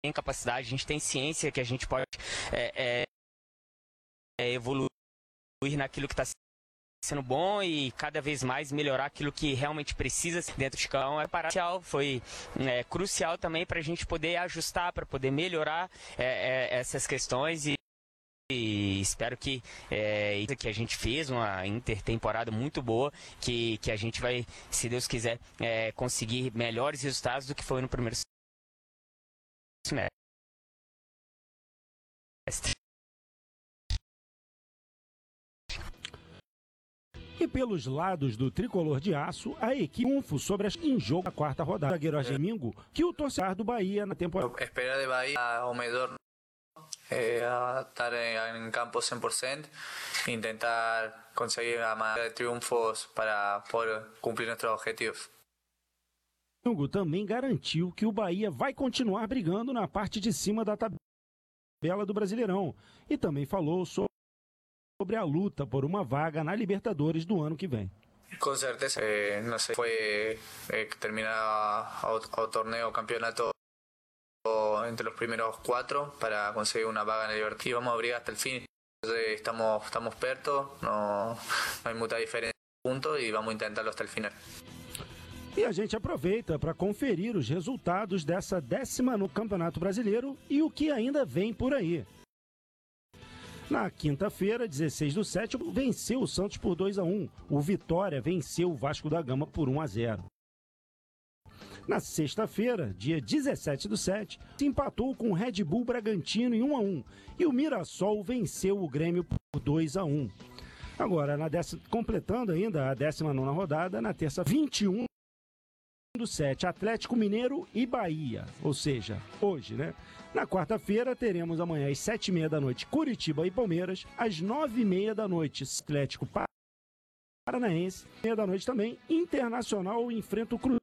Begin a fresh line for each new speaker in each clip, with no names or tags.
capacidade, a gente tem ciência que a gente pode evoluir naquilo que está sendo bom e cada vez mais melhorar aquilo que realmente precisa dentro de campo. A parada foi crucial também para a gente poder ajustar, para poder melhorar essas questões e espero que a gente fez uma intertemporada muito boa, que a gente vai, se Deus quiser, conseguir melhores resultados do que foi no primeiro semestre.
E pelos lados do tricolor de aço, a equipe triunfo sobre as em jogo da quarta rodada. Zagueiro Argemingo, que o torcedor do Bahia na temporada.
Esperar de Bahia ao medidor, a estar em campo 100%, intentar conseguir a maioria de triunfos para poder cumprir nossos objetivos.
Argemingo também garantiu que o Bahia vai continuar brigando na parte de cima da tabela do Brasileirão e também falou sobre a luta por uma vaga na Libertadores do ano que vem.
Com certeza, não sei, foi terminar o torneio, o campeonato entre os primeiros 4 para conseguir uma vaga na Libertadores e vamos a brigar até o fim. Estamos perto, não há muita diferença de pontos e vamos tentar até o final.
E a gente aproveita para conferir os resultados dessa 10ª no Campeonato Brasileiro e o que ainda vem por aí. Na quinta-feira, 16/7, venceu o Santos por 2-1. O Vitória venceu o Vasco da Gama por 1-0. Na sexta-feira, dia 17/7, se empatou com o Red Bull Bragantino em 1-1. E o Mirassol venceu o Grêmio por 2-1. Agora, completando ainda a 19ª rodada, na terça 21/7, Atlético Mineiro e Bahia. Ou seja, hoje, né? Na quarta-feira, teremos amanhã às 7h30 da noite, Curitiba e Palmeiras. Às 9h30 da noite, Atlético Paranaense. 9h30 da noite também, Internacional enfrenta o Cruzeiro.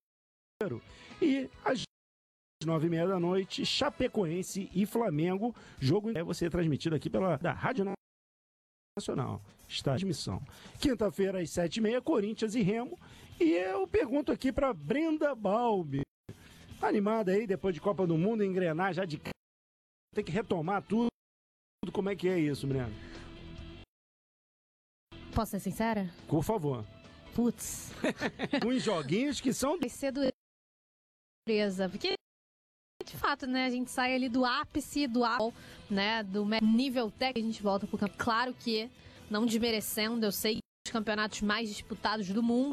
E às 9h30 da noite, Chapecoense e Flamengo. Jogo vai ser transmitido aqui da Rádio Nacional. Está a transmissão. Quinta-feira, às 7h30, Corinthians e Remo. E eu pergunto aqui para Brenda Balbi. Animada aí, depois de Copa do Mundo, engrenar já de... Tem que retomar tudo. Como é que é isso, Brenda?
Posso ser sincera?
Por favor.
Putz.
Uns joguinhos que são...
Vai ser dureza, porque de fato, né, a gente sai ali do ápice do né, do nível técnico, a gente volta pro campo. Claro que, não desmerecendo, eu sei que os campeonatos mais disputados do mundo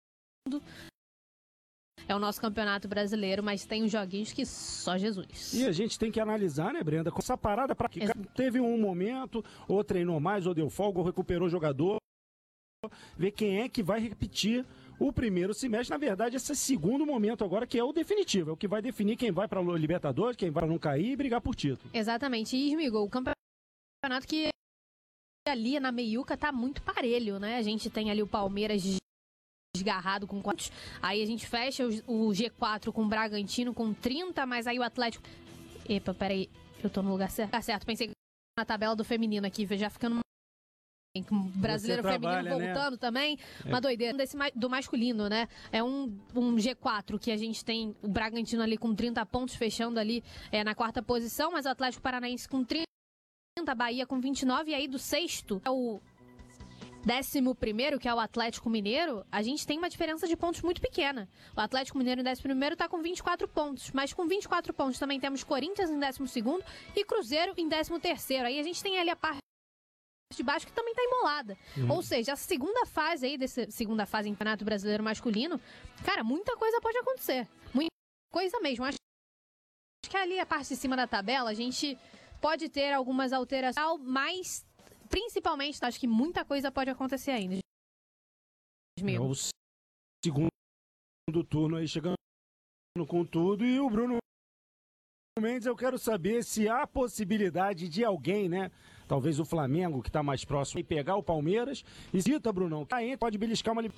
é o nosso campeonato brasileiro, mas tem uns joguinhos que só Jesus.
E a gente tem que analisar, né, Brenda, com essa parada para que teve um momento, ou treinou mais, ou deu folga, ou recuperou o jogador, ver quem é que vai repetir o primeiro semestre. Na verdade, esse segundo momento agora, que é o definitivo, é o que vai definir quem vai para o Libertadores, quem vai para não cair e brigar por título.
Exatamente. E, Smigol, o campeonato que ali na meiuca tá muito parelho, né? A gente tem ali o Palmeiras desgarrado com 4. Aí a gente fecha o G4 com o Bragantino com 30, mas aí o Atlético... Epa, peraí, eu tô no lugar certo. Tá certo, pensei na tabela do feminino aqui, já ficando com o brasileiro feminino voltando, né? Também, uma doideira do masculino, né? É um G4 que a gente tem o Bragantino ali com 30 pontos, fechando ali na quarta posição, mas o Atlético Paranaense com 30, a Bahia com 29, e aí do sexto é o 11º, que é o Atlético Mineiro, a gente tem uma diferença de pontos muito pequena. O Atlético Mineiro em 11º tá com 24 pontos, mas com 24 pontos também temos Corinthians em 12º e Cruzeiro em 13º. Aí a gente tem ali a parte de baixo que também tá embolada. Ou seja, a segunda fase em Campeonato Brasileiro masculino, cara, muita coisa pode acontecer. Muita coisa mesmo. Acho que ali a parte de cima da tabela a gente pode ter algumas alterações, mas principalmente acho que muita coisa pode acontecer ainda.
É o segundo turno aí chegando com tudo, e o Bruno Mendes, eu quero saber se há possibilidade de alguém, né? Talvez o Flamengo, que está mais próximo, e pegar o Palmeiras. E cita, Brunão, que pode beliscar uma...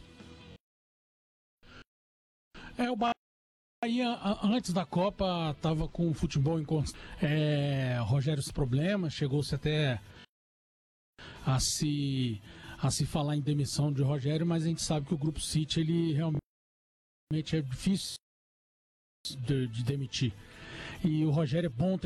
O Bahia, antes da Copa, estava com o futebol em constante. Rogério, os problemas, chegou-se até a se falar em demissão de Rogério, mas a gente sabe que o Grupo City, ele realmente é difícil de demitir. E o Rogério é bom